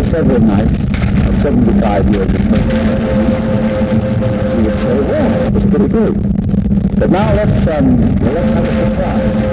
several nights of 75 years of practice, you would say, well, it was pretty good. But now let's have a surprise.